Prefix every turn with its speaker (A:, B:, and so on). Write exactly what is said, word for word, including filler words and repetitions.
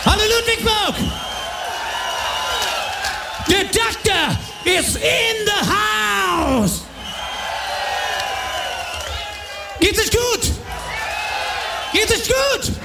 A: Hallo Ludwigsburg! Der Doktor is in the house! Geht es gut? Geht es gut?